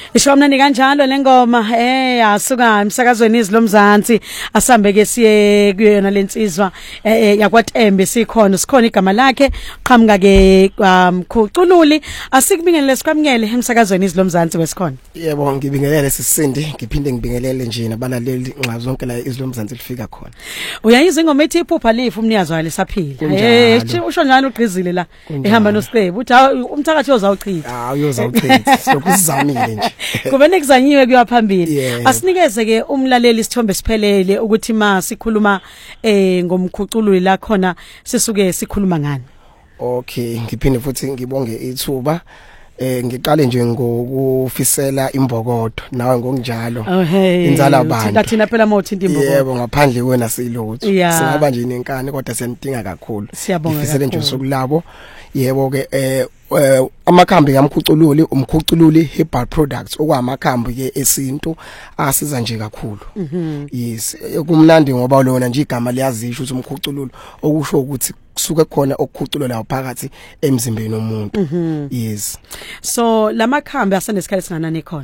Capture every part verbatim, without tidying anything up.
Ishomnani kanjalo lengoma eh yasuka emsakazweni izilomzansi asambe ke siye kuyona lensizwa eh yakwaTembe sikhona sikhona igama lakhe qhamuka ke mkhucululi asikubingelele sikwamukele emsakazweni izilomzansi wesikhona. Yebo ngibingelele sisindi ngiphinde ngibingelele nje nabalaleli nxa zonke la izilomzansi lifika khona. Uyayizwa ingoma ethi iphupha lifu umnikazi wayo lesaphila. Eh usho njalo ugqizile la ehamba noSiqebu uthi umthakathi uzawuchitha. Ah uyozawuchitha sokusizamile nje. Kubene kuzanyiwe kuya phambili. Asinikeze ke umlaleli isithombe siphelele ukuthi ma sikhuluma eh ngomkhucululi la khona sisuke sikhuluma ngani. Okay, ngiphinde futhi ngibonge ithuba. Eh ngiqale nje ngokufisela imbokodo nawe ngokunjalo inzala abantu thina thina phela mawuthi imbokodo yebo ngaphandle kwena silutho singaba nje nenkani kodwa siyandinga kakhulu ngifisele nje usukulabo yebo ke eh amakhambi kamkhucululi umkhucululi herbal products okwamakhambi ke esintu asiza nje kakhulu yes kumnandi ngoba lona nje igama liyazisho ukuthi umkhucululi okusho ukuthi kusuke khona okukhuculula lapha phakathi emzimbeni womuntu yes so lamakhambi asenesikhathi singanani khona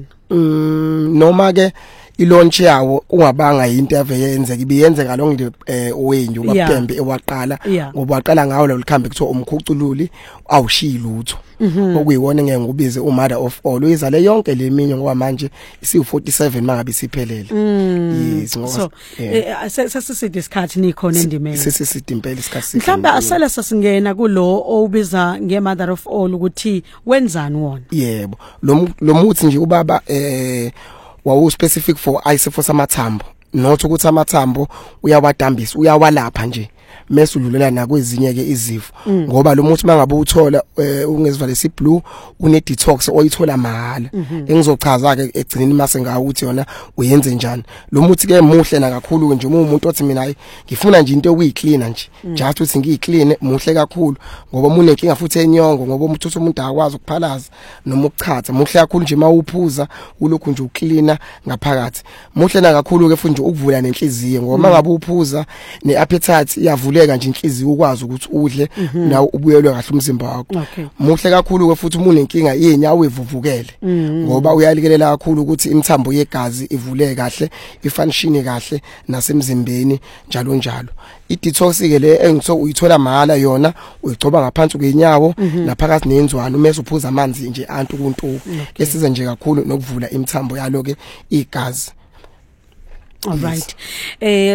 mm noma ke ilaunch yawo ungabanga into ave yenzeka ibiyenzeka long the owenyu kaPembe ewaqala ngoba waqala ngawo lo likhambi kuthiwa umkhucululi awushiyi lutho okuyiwona ngeke ngubize umother of all uyizale yonke leminye ngoba manje isi forty-seven mangabe siphelele yes ngoba sesiside isikhathi nikhona endimeni sesiside impela isikhathi mhlawumbe asele sasingena kulo obiza ngemother of all ukuthi wenzani wona yebo lo muthi nje ubaba eh wawu specific for isifo samathambo not ukuthi amathambo uyawadambisa uyawalapha nje mase udlulela nakwezinye ke izifo ngoba lo muthi mangabe uthola ungezivalesi blue une detox oyithola mahala engizochaza ke egcineni mase ngawo ukuthi yona uyenze njani lo muthi ke muhle na kakhulu nje umuntu othi mina ngifuna nje into okuyicleaner nje just ukuthi ngiyiclean muhle kakhulu ngoba munenkinga futhi enyongo ngoba umuntu uthi umuntu akwazi ukuphalaza noma ukuchatha muhle kakhulu nje mawuphuza ulokhu nje ucleaner ngaphakathi muhle na kakhulu ke futhi nje ukuvula nenhliziyo ngoba mangabe uphuza neappetite iyavula leka nje inhliziyo ukwazi ukuthi udle nawo ubuyelwe kahle umzimba wakho muhle kakhulu ke futhi umuntu inkinga yenyawo evuvukele ngoba uyalikelela kakhulu ukuthi imithambo yegazi ivuleke kahle ifunction kahle nasemzimbeni njalo njalo i-detox ke le engitho uyithola mahala yona uyigcoba ngaphansi kwenyawo naphakathi nenzwana umese uphuza amanzi nje antu kuntu lesiza nje kakhulu nokuvula imithambo yalo ke igazi. All right eh